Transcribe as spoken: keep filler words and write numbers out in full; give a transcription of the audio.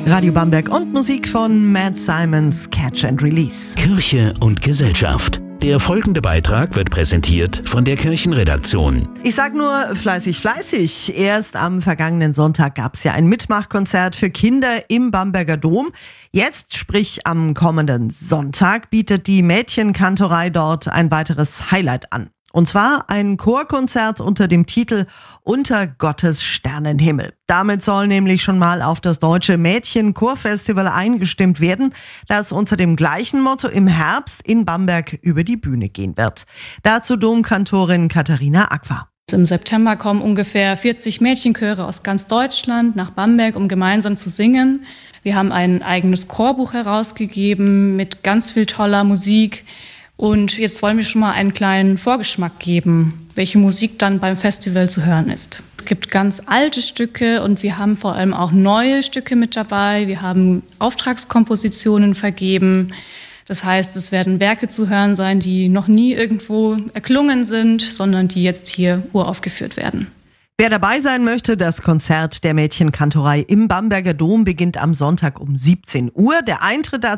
Radio Bamberg und Musik von Matt Simons, Catch and Release. Kirche und Gesellschaft. Der folgende Beitrag wird präsentiert von der Kirchenredaktion. Ich sag nur fleißig, fleißig. Erst am vergangenen Sonntag gab es ja ein Mitmachkonzert für Kinder im Bamberger Dom. Jetzt, sprich am kommenden Sonntag, bietet die Mädchenkantorei dort ein weiteres Highlight an. Und zwar ein Chorkonzert unter dem Titel Unter Gottes Sternenhimmel. Damit soll nämlich schon mal auf das Deutsche Mädchenchorfestival eingestimmt werden, das unter dem gleichen Motto im Herbst in Bamberg über die Bühne gehen wird. Dazu Domkantorin Katharina Aqua. Im September kommen ungefähr vierzig Mädchenchöre aus ganz Deutschland nach Bamberg, um gemeinsam zu singen. Wir haben ein eigenes Chorbuch herausgegeben mit ganz viel toller Musik. Und jetzt wollen wir schon mal einen kleinen Vorgeschmack geben, welche Musik dann beim Festival zu hören ist. Es gibt ganz alte Stücke und wir haben vor allem auch neue Stücke mit dabei. Wir haben Auftragskompositionen vergeben. Das heißt, es werden Werke zu hören sein, die noch nie irgendwo erklungen sind, sondern die jetzt hier uraufgeführt werden. Wer dabei sein möchte, das Konzert der Mädchenkantorei im Bamberger Dom beginnt am Sonntag um siebzehn Uhr. Der Eintritt dazu